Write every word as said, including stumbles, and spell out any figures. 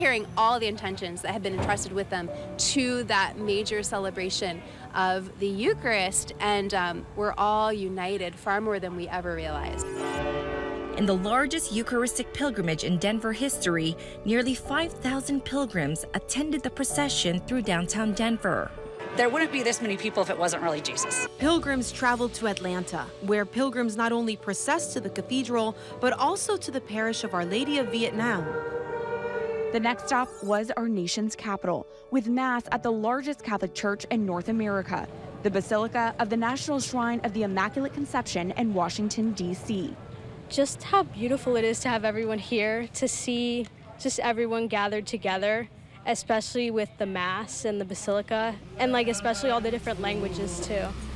Hearing all the intentions that have been entrusted with them to that major celebration of the Eucharist, and um, we're all united far more than we ever realized. In the largest Eucharistic pilgrimage in Denver history, nearly five thousand pilgrims attended the procession through downtown Denver. There wouldn't be this many people if it wasn't really Jesus. Pilgrims traveled to Atlanta, where pilgrims not only processed to the cathedral, but also to the parish of Our Lady of Vietnam. The next stop was our nation's capital, with Mass at the largest Catholic church in North America, the Basilica of the National Shrine of the Immaculate Conception in Washington, D C Just how beautiful it is to have everyone here, to see just everyone gathered together, especially with the Mass and the Basilica, and like especially all the different languages too.